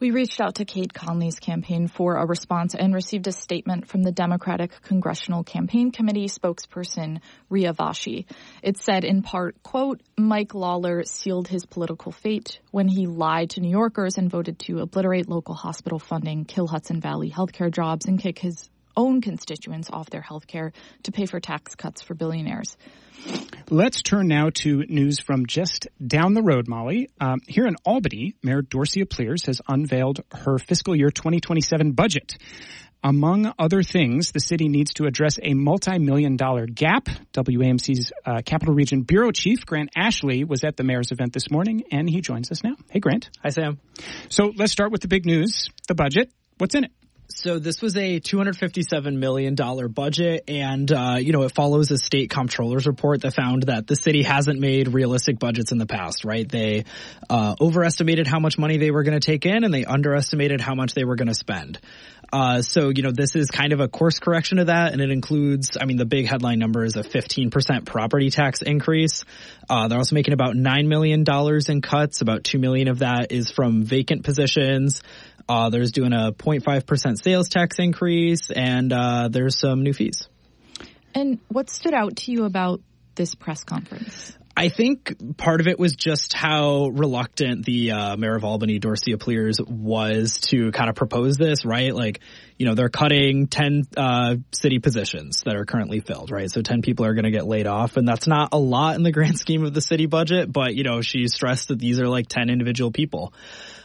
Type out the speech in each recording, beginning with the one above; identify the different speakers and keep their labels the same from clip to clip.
Speaker 1: We reached out to Kate Conley's campaign for a response and received a statement from the Democratic Congressional Campaign Committee spokesperson Rhea Vashi. It said in part, quote, Mike Lawler sealed his political fate when he lied to New Yorkers and voted to obliterate local hospital funding, kill Hudson Valley healthcare jobs, and kick his own constituents off their health care to pay for tax cuts for billionaires.
Speaker 2: Let's turn now to news from just down the road, Molly. Here in Albany, Mayor Dorcia Pliers has unveiled her fiscal year 2027 budget. Among other things, the city needs to address a multi-million-dollar gap. WAMC's Capital Region Bureau Chief, Grant Ashley, was at the mayor's event this morning, and he joins us now. Hey, Grant.
Speaker 3: Hi, Sam.
Speaker 2: So let's start with the big news, the budget. What's in it?
Speaker 3: So this was a $257 million budget, and, it follows a state comptroller's report that found that the city hasn't made realistic budgets in the past, right? They overestimated how much money they were going to take in, and they underestimated how much they were going to spend. This is kind of a course correction of that, and it includes, the big headline number is a 15% property tax increase. They're also making about $9 million in cuts. About $2 million of that is from vacant positions. There's doing a 0.5% sales tax increase, and there's some new fees.
Speaker 1: And what stood out to you about this press conference?
Speaker 3: I think part of it was just how reluctant the mayor of Albany, Dorcia Pliers, was to kind of propose this, right? They're cutting 10 city positions that are currently filled, right? So 10 people are going to get laid off, and that's not a lot in the grand scheme of the city budget, but, she stressed that these are like 10 individual people.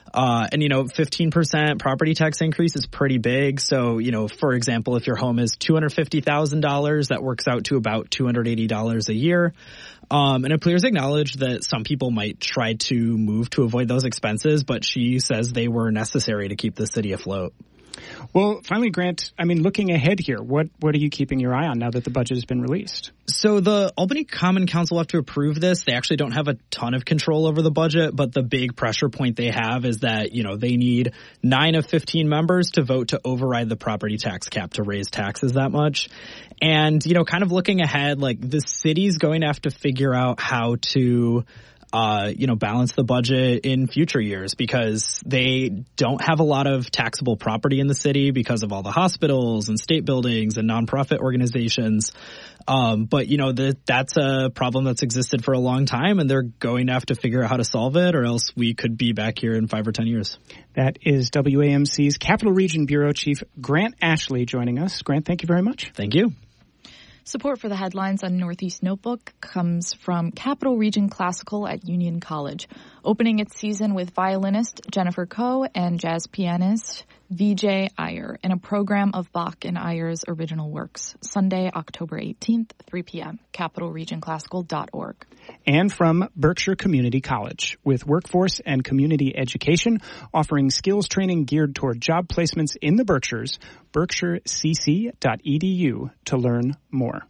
Speaker 3: 15% property tax increase is pretty big. So, for example, if your home is $250,000, that works out to about $280 a year. And Pliers acknowledged that some people might try to move to avoid those expenses, but she says they were necessary to keep the city afloat.
Speaker 2: Well, finally, Grant, looking ahead here, what are you keeping your eye on now that the budget has been released?
Speaker 3: So the Albany Common Council have to approve this. They actually don't have a ton of control over the budget, but the big pressure point they have is that, they need 9 of 15 members to vote to override the property tax cap to raise taxes that much. And, kind of looking ahead, the city's going to have to figure out how to balance the budget in future years because they don't have a lot of taxable property in the city because of all the hospitals and state buildings and nonprofit organizations. But that's a problem that's existed for a long time, and they're going to have to figure out how to solve it, or else we could be back here in 5 or 10 years.
Speaker 2: That is WAMC's Capital Region Bureau Chief Grant Ashley joining us. Grant, thank you very much.
Speaker 3: Thank you.
Speaker 1: Support for the headlines on Northeast Notebook comes from Capital Region Classical at Union College, opening its season with violinist Jennifer Coe and jazz pianist Vijay Iyer in a program of Bach and Iyer's original works. Sunday, October 18th, 3 p.m., capitalregionclassical.org.
Speaker 2: And from Berkshire Community College, with workforce and community education, offering skills training geared toward job placements in the Berkshires, berkshirecc.edu to learn more.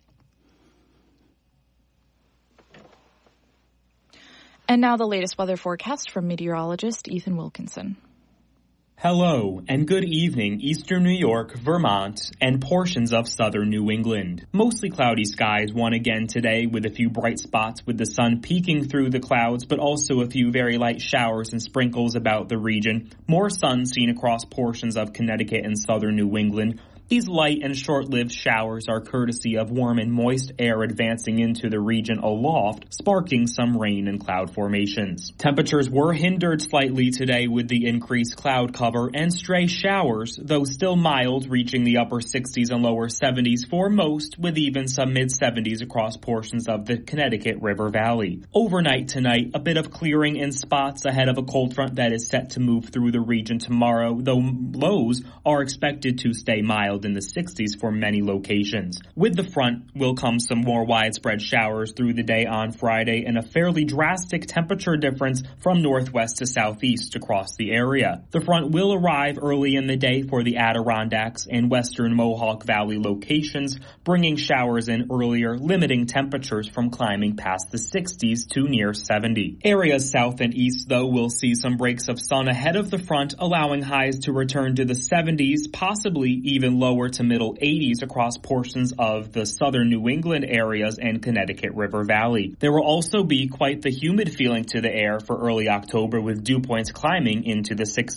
Speaker 1: And now the latest weather forecast from meteorologist Ethan Wilkinson.
Speaker 4: Hello, and good evening, Eastern New York, Vermont, and portions of southern New England. Mostly cloudy skies once again today with a few bright spots with the sun peeking through the clouds, but also a few very light showers and sprinkles about the region. More sun seen across portions of Connecticut and southern New England. These light and short-lived showers are courtesy of warm and moist air advancing into the region aloft, sparking some rain and cloud formations. Temperatures were hindered slightly today with the increased cloud cover and stray showers, though still mild, reaching the upper 60s and lower 70s for most, with even some mid-70s across portions of the Connecticut River Valley. Overnight tonight, a bit of clearing in spots ahead of a cold front that is set to move through the region tomorrow, though lows are expected to stay mild in the 60s for many locations. With the front will come some more widespread showers through the day on Friday and a fairly drastic temperature difference from northwest to southeast across the area. The front will arrive early in the day for the Adirondacks and western Mohawk Valley locations, bringing showers in earlier, limiting temperatures from climbing past the 60s to near 70. Areas south and east, though, will see some breaks of sun ahead of the front, allowing highs to return to the 70s, possibly even lower to middle 80s across portions of the southern New England areas and Connecticut River Valley. There will also be quite the humid feeling to the air for early October, with dew points climbing into the 60s.